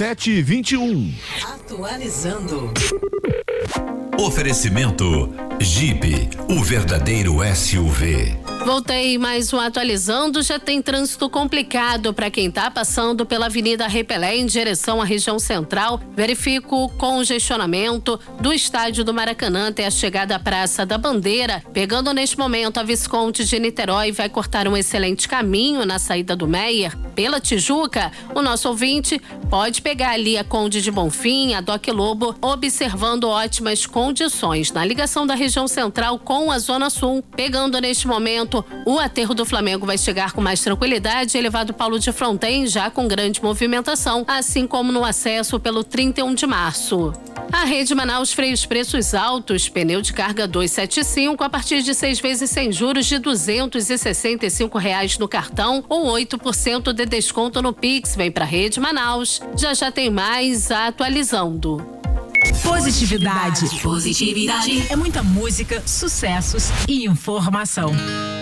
7h21. Atualizando. Oferecimento Jeep, o verdadeiro SUV. Voltei mais um Atualizando. Já tem trânsito complicado para quem está passando pela Avenida Repelé em direção à região central. Verifico o congestionamento do estádio do Maracanã até a chegada à Praça da Bandeira. Pegando neste momento a Visconde de Niterói, vai cortar um excelente caminho na saída do Meier. Pela Tijuca, o nosso ouvinte pode pegar ali a Conde de Bonfim, a Doc Lobo, observando ótimas condições na ligação da região central com a Zona Sul. Pegando neste momento, o aterro do Flamengo vai chegar com mais tranquilidade, elevado Paulo de Fronten já com grande movimentação, assim como no acesso pelo 31 de março. A Rede Manaus freia os preços altos, pneu de carga 275 a partir de 6 vezes sem juros de R$265 no cartão ou 8% de desconto no Pix. Vem pra Rede Manaus. Já tem mais Atualizando. Positividade. É muita música, sucessos e informação.